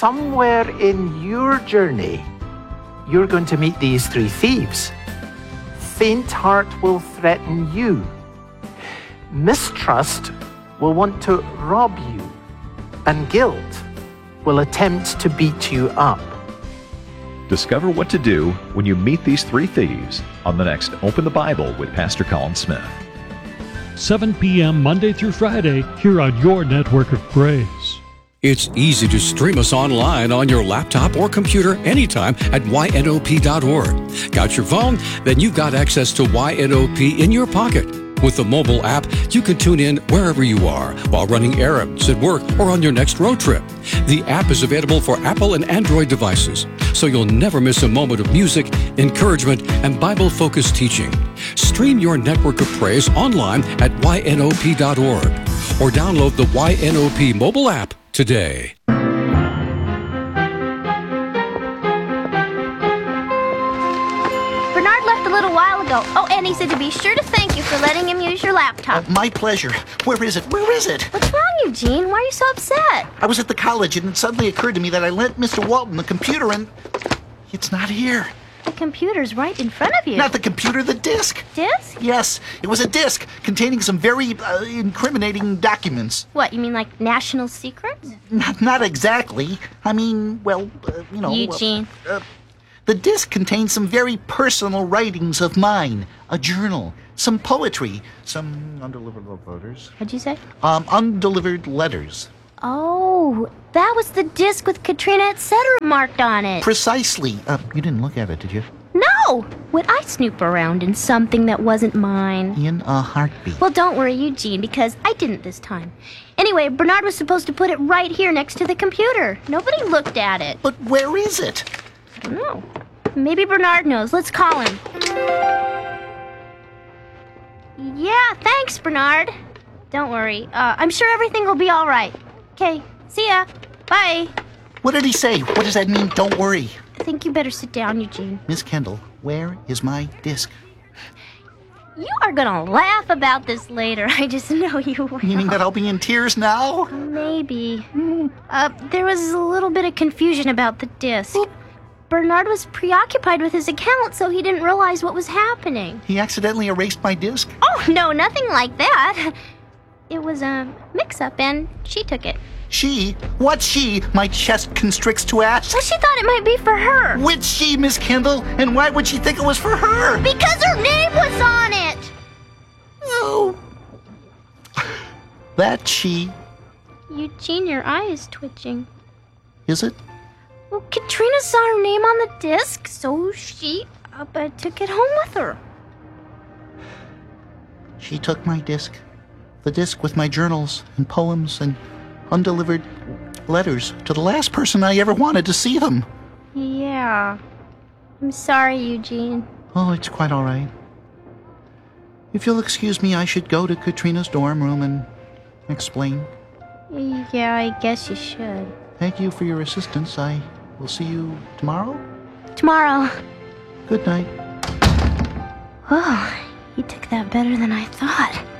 somewhere in your journey, you're going to meet these three thieves. Faint heart will threaten you. Mistrust will want to rob you. And guilt will attempt to beat you up. Discover what to do when you meet these three thieves on the next Open the Bible with Pastor Colin Smith. 7 p.m. Monday through Friday here on your network of praise. It's easy to stream us online on your laptop or computer anytime at ynop.org. Got your phone? Then you've got access to YNOP in your pocket. With the mobile app, you can tune in wherever you are while running errands, at work, or on your next road trip. The app is available for Apple and Android devices, so you'll never miss a moment of music, encouragement, and Bible-focused teaching. Stream your network of praise online at ynop.org or download the YNOP mobile app today. Bernard left a little while ago. Oh, and he said to be sure to thank you for letting him use your laptop. My pleasure. Where is it? Where is it? What's wrong, Eugene? Why are you so upset? I was at the college and it suddenly occurred to me that I lent Mr. Walton the computer and it's not here. The computer's right in front of you. Not the computer, the disk. Disk? Yes, it was a disk containing some very incriminating documents. What, you mean like national secrets? Not exactly. I mean, well, Eugene. The disk contains some very personal writings of mine, a journal, some poetry, some undelivered letters. What'd you say? Undelivered letters. Oh, that was the disc with Katrina etc. marked on it. Precisely. You didn't look at it, did you? No! Would I snoop around in something that wasn't mine? In a heartbeat. Well, don't worry, Eugene, because I didn't this time. Anyway, Bernard was supposed to put it right here next to the computer. Nobody looked at it. But where is it? I don't know. Maybe Bernard knows. Let's call him. Yeah, thanks, Bernard. Don't worry. I'm sure everything will be all right. Okay, see ya. Bye. What did he say? What does that mean? Don't worry. I think you better sit down, Eugene. Miss Kendall, where is my disc? You are gonna laugh about this later. I just know you will. You mean that I'll be in tears now? Maybe. There was a little bit of confusion about the disc. Bernard was preoccupied with his account, so he didn't realize what was happening. He accidentally erased my disc? Oh, no, nothing like that. It was a mix-up, and she took it. She? What she? My chest constricts to ask. Well, she thought it might be for her. Which she, Miss Kendall? And why would she think it was for her? Because her name was on it! Oh. That she. Eugene, your eye is twitching. Is it? Well, Katrina saw her name on the disc, so she took it home with her. She took my disc. The disc with my journals and poems and undelivered letters to the last person I ever wanted to see them. Yeah. I'm sorry, Eugene. Oh, it's quite all right. If you'll excuse me, I should go to Katrina's dorm room and explain. Yeah, I guess you should. Thank you for your assistance. I will see you tomorrow? Tomorrow. Good night. Oh, you took that better than I thought.